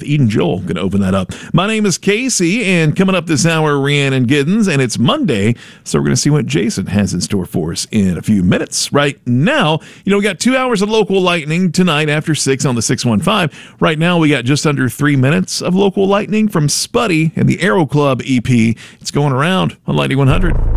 Eden Joel going to open that up. My name is Casey, and coming up this hour, Rhiannon Giddens, and it's Monday, so we're going to see what Jason has in store for us in a few minutes. Right now, we got 2 hours of local lightning tonight after 6 on the 615. Right now, we got just under 3 minutes of local lightning from Spuddy and the Aero Club EP. It's going around on Lightning 100.